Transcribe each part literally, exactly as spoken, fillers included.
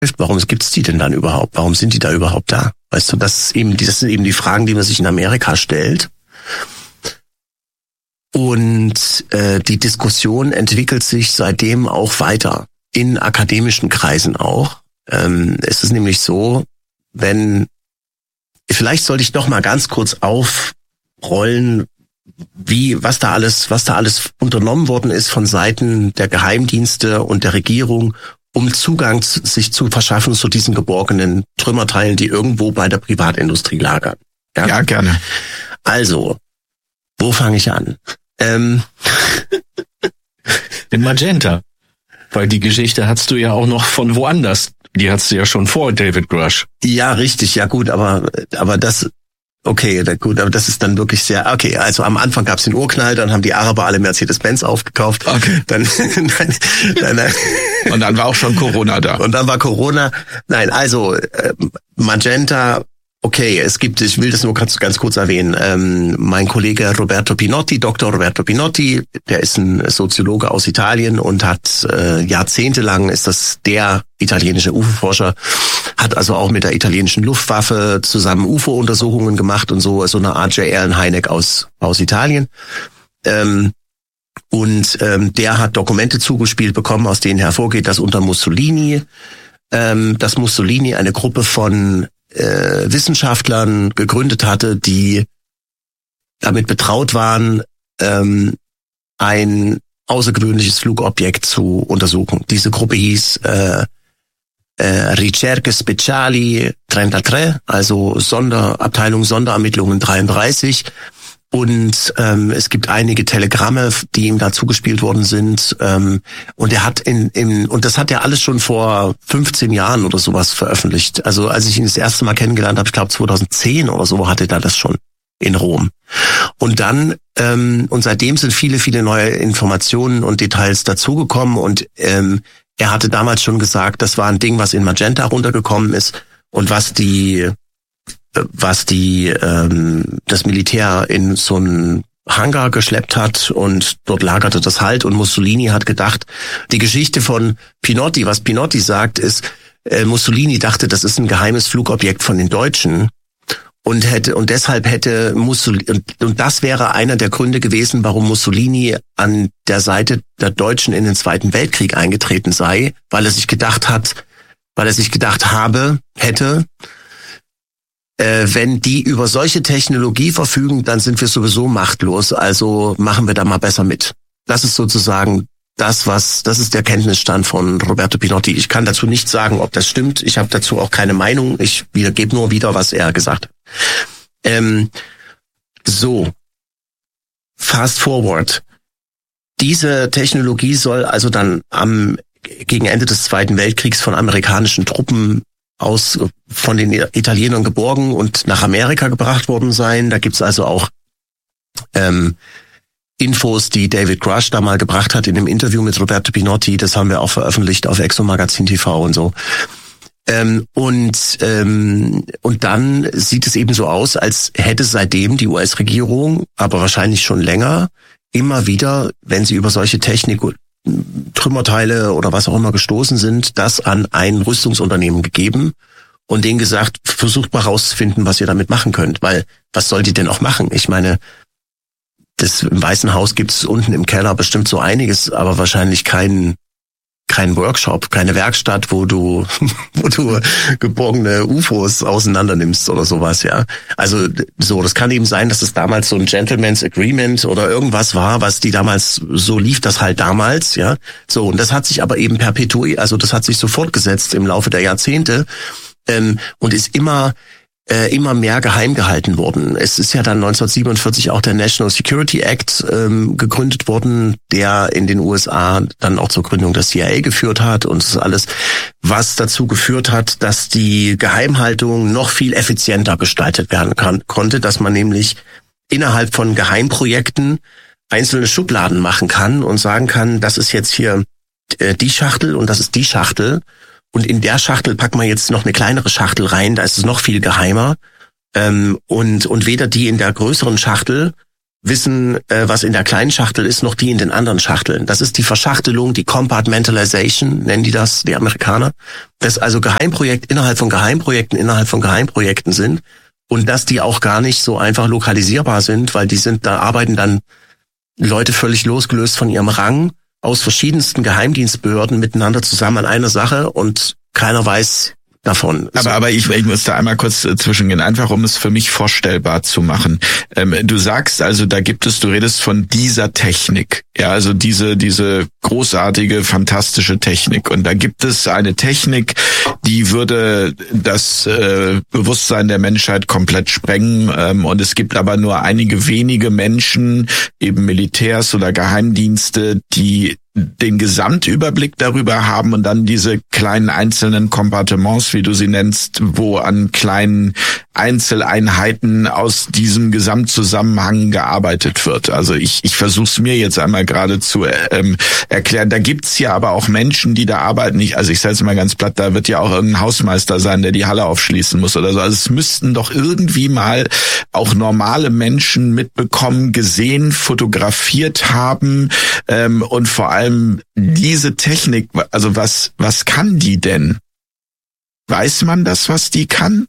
Warum gibt es die denn dann überhaupt? Warum sind die da überhaupt da? Weißt du, das ist eben, das sind eben die Fragen, die man sich in Amerika stellt. Und äh, die Diskussion entwickelt sich seitdem auch weiter, in akademischen Kreisen auch. Ähm, es ist nämlich so, wenn, vielleicht sollte ich noch mal ganz kurz aufrollen, wie, was da alles, was da alles unternommen worden ist von Seiten der Geheimdienste und der Regierung, um Zugang zu, sich zu verschaffen zu diesen geborgenen Trümmerteilen, die irgendwo bei der Privatindustrie lagern. Ja, ja, gerne. Also, wo fange ich an? Ähm. In Magenta. Weil die Geschichte hast du ja auch noch von woanders. Die hast du ja schon vor David Grusch. Ja, richtig, ja gut, aber aber das, okay, gut, aber das ist dann wirklich sehr, okay, also am Anfang gab's den Urknall, dann haben die Araber alle Mercedes-Benz aufgekauft. Okay. Dann, dann, dann, dann und dann war auch schon Corona da. Und dann war Corona. Nein, also äh, Magenta. Okay, es gibt, ich will das nur ganz, ganz kurz erwähnen, ähm, mein Kollege Roberto Pinotti, Doktor Roberto Pinotti, der ist ein Soziologe aus Italien und hat äh, jahrzehntelang, ist das der italienische U F O-Forscher, hat also auch mit der italienischen Luftwaffe zusammen U F O-Untersuchungen gemacht und so, so eine Art J. Allen Hynek aus, aus Italien. Ähm, und ähm, der hat Dokumente zugespielt bekommen, aus denen hervorgeht, dass unter Mussolini, ähm, dass Mussolini eine Gruppe von Äh, Wissenschaftlern gegründet hatte, die damit betraut waren, ähm, ein außergewöhnliches Flugobjekt zu untersuchen. Diese Gruppe hieß äh, äh, Ricerche Speciali dreiunddreißig, also Sonderabteilung Sonderermittlungen dreiunddreißig. Und ähm, es gibt einige Telegramme, die ihm da zugespielt worden sind. Ähm, und er hat in, in und das hat er alles schon vor fünfzehn Jahren oder sowas veröffentlicht. Also als ich ihn das erste Mal kennengelernt habe, ich glaube zweitausendzehn oder so, hatte er das schon in Rom. Und dann ähm, und seitdem sind viele, viele neue Informationen und Details dazugekommen. Und ähm, er hatte damals schon gesagt, das war ein Ding, was in Magenta runtergekommen ist und was die was die ähm, das Militär in so einen Hangar geschleppt hat und dort lagerte das halt und Mussolini hat gedacht, die Geschichte von Pinotti, was Pinotti sagt, ist, äh, Mussolini dachte, das ist ein geheimes Flugobjekt von den Deutschen und hätte und deshalb hätte Mussolini und, und das wäre einer der Gründe gewesen, warum Mussolini an der Seite der Deutschen in den Zweiten Weltkrieg eingetreten sei, weil er sich gedacht hat, weil er sich gedacht habe, hätte wenn die über solche Technologie verfügen, dann sind wir sowieso machtlos, also machen wir da mal besser mit. Das ist sozusagen das, was, das ist der Kenntnisstand von Roberto Pinotti. Ich kann dazu nicht sagen, ob das stimmt. Ich habe dazu auch keine Meinung. Ich gebe nur wieder, was er gesagt hat. Ähm, so, fast forward. Diese Technologie soll also dann am gegen Ende des Zweiten Weltkriegs von amerikanischen Truppen aus von den Italienern geborgen und nach Amerika gebracht worden sein. Da gibt's also auch ähm, Infos, die David Grusch da mal gebracht hat in dem Interview mit Roberto Pinotti. Das haben wir auch veröffentlicht auf Exomagazin T V und so. Ähm, und ähm, und dann sieht es eben so aus, als hätte seitdem die U S-Regierung, aber wahrscheinlich schon länger, immer wieder, wenn sie über solche Technik Trümmerteile oder was auch immer gestoßen sind, das an ein Rüstungsunternehmen gegeben und denen gesagt, versucht mal rauszufinden, was ihr damit machen könnt, weil was sollt ihr denn auch machen? Ich meine, das im Weißen Haus gibt es unten im Keller bestimmt so einiges, aber wahrscheinlich keinen kein Workshop, keine Werkstatt, wo du wo du geborgene U F Os auseinander nimmst oder sowas, ja. Also so, das kann eben sein, dass es damals so ein Gentleman's Agreement oder irgendwas war, was die damals, so lief das halt damals, ja. So, und das hat sich aber eben perpetuiert, also das hat sich so fortgesetzt im Laufe der Jahrzehnte ähm, und ist immer äh, immer mehr geheim gehalten worden. Es ist ja dann neunzehnhundertsiebenundvierzig auch der National Security Act ähm, gegründet worden, der in den U S A dann auch zur Gründung der C I A geführt hat und das ist alles, was dazu geführt hat, dass die Geheimhaltung noch viel effizienter gestaltet werden kann, konnte, dass man nämlich innerhalb von Geheimprojekten einzelne Schubladen machen kann und sagen kann, das ist jetzt hier äh, die Schachtel und das ist die Schachtel. Und in der Schachtel packt man jetzt noch eine kleinere Schachtel rein, da ist es noch viel geheimer. Ähm, und, und weder die in der größeren Schachtel wissen, äh, was in der kleinen Schachtel ist, noch die in den anderen Schachteln. Das ist die Verschachtelung, die Compartmentalization, nennen die das, die Amerikaner. Dass also Geheimprojekte innerhalb von Geheimprojekten innerhalb von Geheimprojekten sind und dass die auch gar nicht so einfach lokalisierbar sind, weil die sind, da arbeiten dann Leute völlig losgelöst von ihrem Rang aus verschiedensten Geheimdienstbehörden miteinander zusammen an einer Sache und keiner weiß davon. Aber, aber ich, ich muss da einmal kurz zwischengehen, einfach um es für mich vorstellbar zu machen. Ähm, du sagst also, da gibt es, du redest von dieser Technik, ja, also diese, diese großartige, fantastische Technik. Und da gibt es eine Technik, die würde das äh, Bewusstsein der Menschheit komplett sprengen. Ähm, und es gibt aber nur einige wenige Menschen, eben Militärs oder Geheimdienste, die den Gesamtüberblick darüber haben und dann diese kleinen einzelnen Kompartements, wie du sie nennst, wo an kleinen Einzeleinheiten aus diesem Gesamtzusammenhang gearbeitet wird. Also ich ich versuche es mir jetzt einmal gerade zu ähm, erklären. Da gibt's ja aber auch Menschen, die da arbeiten. Ich, also ich sage es mal ganz platt, da wird ja auch irgendein Hausmeister sein, der die Halle aufschließen muss oder so. Also es müssten doch irgendwie mal auch normale Menschen mitbekommen, gesehen, fotografiert haben ähm, und vor allem diese Technik, also was was kann die denn? Weiß man das, was die kann?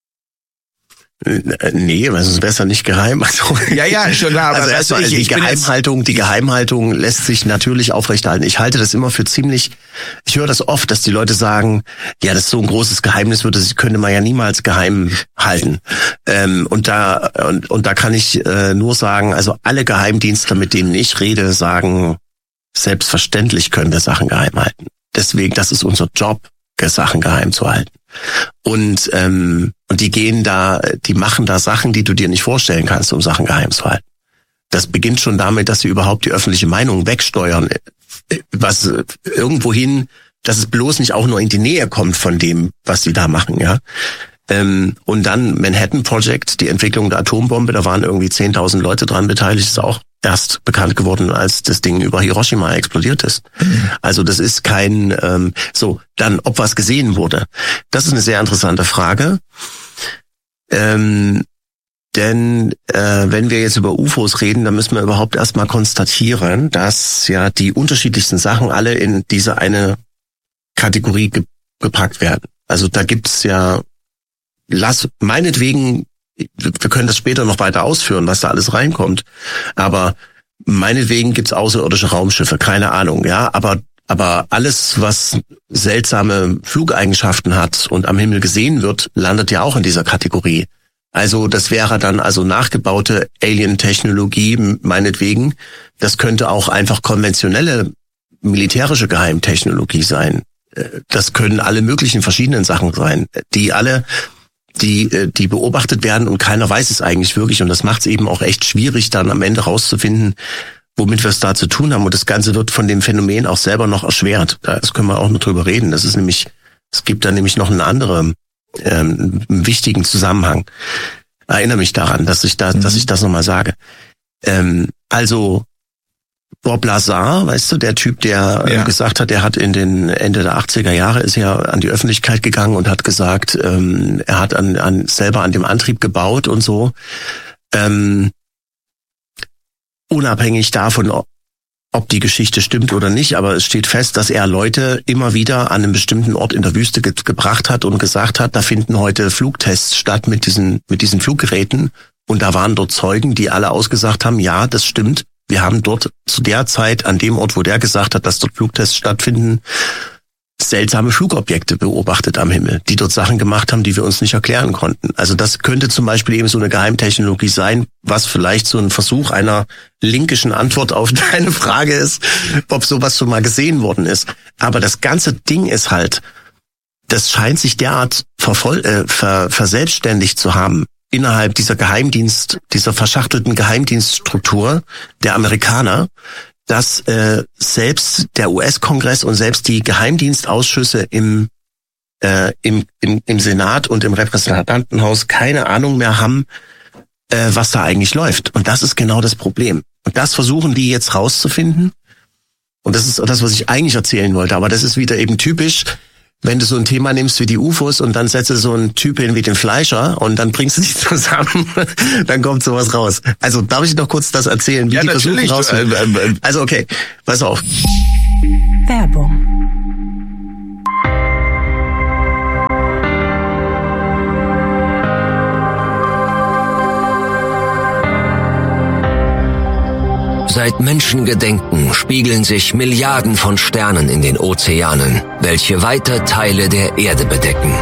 Nee, weil sonst wäre es ja nicht geheim. Also, ja, ja, schon klar. Also erstmal die Geheimhaltung, die Geheimhaltung lässt sich natürlich aufrechterhalten. Ich halte das immer für ziemlich, ich höre das oft, dass die Leute sagen, ja, das ist so ein großes Geheimnis, würde das könnte man ja niemals geheim halten. Ähm, und da und, und da kann ich äh, nur sagen, also alle Geheimdienste, mit denen ich rede, sagen, selbstverständlich können wir Sachen geheim halten. Deswegen, das ist unser Job, Sachen geheim zu halten. Und ähm, und die gehen da, die machen da Sachen, die du dir nicht vorstellen kannst, um Sachen geheim zu halten. Das beginnt schon damit, dass sie überhaupt die öffentliche Meinung wegsteuern, was irgendwohin, dass es bloß nicht auch nur in die Nähe kommt von dem, was sie da machen, ja. Ähm, und dann Manhattan Project, die Entwicklung der Atombombe, da waren irgendwie zehntausend Leute dran beteiligt, ist auch erst bekannt geworden, als das Ding über Hiroshima explodiert ist. Mhm. Also das ist kein, ähm, so, dann, ob was gesehen wurde. Das ist eine sehr interessante Frage. Ähm, denn äh, wenn wir jetzt über U F Os reden, dann müssen wir überhaupt erstmal konstatieren, dass ja die unterschiedlichsten Sachen alle in diese eine Kategorie ge- gepackt werden. Also da gibt's ja, lass meinetwegen, wir können das später noch weiter ausführen, was da alles reinkommt, aber meinetwegen gibt's außerirdische Raumschiffe, keine Ahnung, ja, aber aber alles, was seltsame Flugeigenschaften hat und am Himmel gesehen wird, landet ja auch in dieser Kategorie. Also das wäre dann also nachgebaute Alien-Technologie, meinetwegen. Das könnte auch einfach konventionelle militärische Geheimtechnologie sein. Das können alle möglichen verschiedenen Sachen sein, die alle, die die beobachtet werden und keiner weiß es eigentlich wirklich. Und das macht es eben auch echt schwierig, dann am Ende rauszufinden, womit wir es da zu tun haben. Und das Ganze wird von dem Phänomen auch selber noch erschwert. Das können wir auch noch drüber reden. Das ist nämlich, es gibt da nämlich noch einen anderen ähm, einen wichtigen Zusammenhang. Erinnere mich daran, dass ich da, mhm. dass ich das nochmal sage. Ähm, also Bob Lazar, weißt du, der Typ, der ja. gesagt hat, er hat in den Ende der achtziger Jahre ist ja an die Öffentlichkeit gegangen und hat gesagt, ähm, er hat an, an selber an dem Antrieb gebaut und so. Ähm, unabhängig davon, ob die Geschichte stimmt oder nicht, aber es steht fest, dass er Leute immer wieder an einem bestimmten Ort in der Wüste ge- gebracht hat und gesagt hat, da finden heute Flugtests statt mit diesen mit diesen Fluggeräten und da waren dort Zeugen, die alle ausgesagt haben, ja, das stimmt, wir haben dort zu der Zeit, an dem Ort, wo der gesagt hat, dass dort Flugtests stattfinden, seltsame Flugobjekte beobachtet am Himmel, die dort Sachen gemacht haben, die wir uns nicht erklären konnten. Also das könnte zum Beispiel eben so eine Geheimtechnologie sein, was vielleicht so ein Versuch einer linkischen Antwort auf deine Frage ist, ob sowas schon mal gesehen worden ist. Aber das ganze Ding ist halt, das scheint sich derart vervoll, äh, ver, verselbstständigt zu haben innerhalb dieser Geheimdienst, dieser verschachtelten Geheimdienststruktur der Amerikaner, dass äh, selbst der U S-Kongress und selbst die Geheimdienstausschüsse im, äh, im, im, im Senat und im Repräsentantenhaus keine Ahnung mehr haben, äh, was da eigentlich läuft. Und das ist genau das Problem. Und das versuchen die jetzt rauszufinden. Und das ist das, was ich eigentlich erzählen wollte. Aber das ist wieder eben typisch. wenn du so ein Thema nimmst wie die U F Os und dann setzt du so einen Typ hin wie den Fleischer und dann bringst du die zusammen, dann kommt sowas raus. Also darf ich noch kurz das erzählen, wie ja, die versuchen raus. Äh, äh, also okay, pass auf. Werbung. Seit Menschengedenken spiegeln sich Milliarden von Sternen in den Ozeanen, welche weite Teile der Erde bedecken.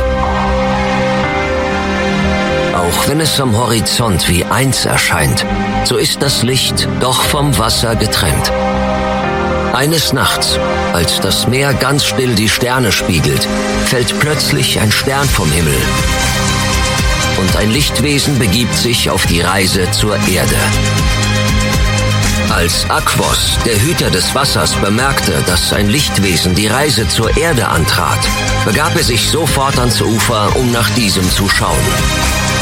Auch wenn es am Horizont wie eins erscheint, so ist das Licht doch vom Wasser getrennt. Eines Nachts, als das Meer ganz still die Sterne spiegelt, fällt plötzlich ein Stern vom Himmel. Und ein Lichtwesen begibt sich auf die Reise zur Erde. Als Aquos, der Hüter des Wassers, bemerkte, dass ein Lichtwesen die Reise zur Erde antrat, begab er sich sofort ans Ufer, um nach diesem zu schauen.